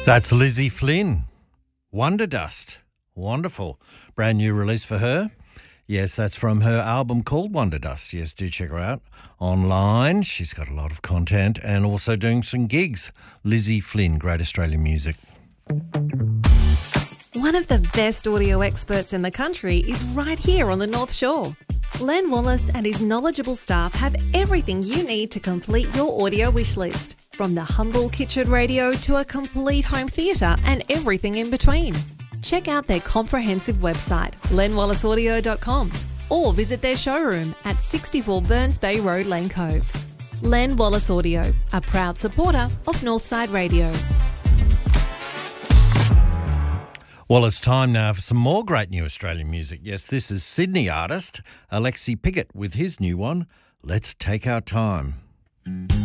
That's Lizzie Flynn, Wonder Dust. Wonderful. Brand new release for her. Yes, that's from her album called Wonder Dust. Yes, do check her out online. She's got a lot of content and also doing some gigs. Lizzie Flynn, great Australian music. One of the best audio experts in the country is right here on the North Shore. Len Wallace and his knowledgeable staff have everything you need to complete your audio wish list, from the humble kitchen radio to a complete home theatre and everything in between. Check out their comprehensive website, lenwallaceaudio.com, or visit their showroom at 64 Burns Bay Road, Lane Cove. Len Wallace Audio, a proud supporter of Northside Radio. Well, it's time now for some more great new Australian music. Yes, this is Sydney artist Alexi Piggott with his new one, Let's Take Our Time.